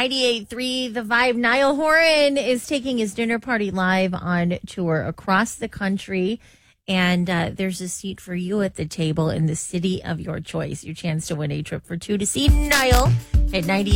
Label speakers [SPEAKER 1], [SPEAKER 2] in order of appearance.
[SPEAKER 1] 98.3 The Vibe. Niall Horan is taking his dinner party live on tour across the country. And there's a seat for you at the table in the city of your choice. Your chance to win a trip for two to see Niall at 98.